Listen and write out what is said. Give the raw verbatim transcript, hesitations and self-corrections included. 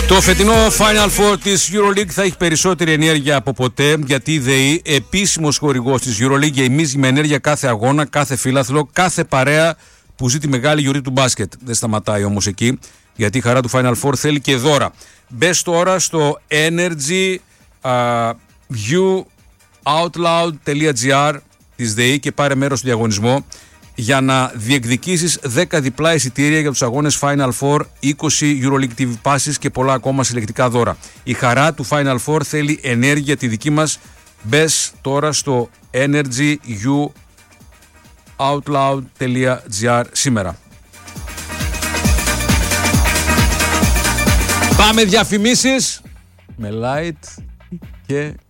Το φετινό Final Four της EuroLeague θα έχει περισσότερη ενέργεια από ποτέ, γιατί η ΔΕΗ, επίσημος χορηγός της EuroLeague, γεμίζει με ενέργεια κάθε αγώνα, κάθε φίλαθλο, κάθε παρέα που ζει τη μεγάλη γιορτή του μπάσκετ. Δεν σταματάει όμως εκεί, γιατί η χαρά του Final Four θέλει και δώρα. Μπες τώρα στο energy uh, view outloud τελεία gr της ΔΕΗ και πάρε μέρος στο διαγωνισμό για να διεκδικήσεις δέκα διπλά εισιτήρια για τους αγώνες Final Four, είκοσι EuroLeague τι βι Passes και πολλά ακόμα συλλεκτικά δώρα. Η χαρά του Final Four θέλει ενέργεια τη δική μας. Μπες τώρα στο energy view outloud τελεία gr σήμερα. Πάμε διαφημίσεις με light και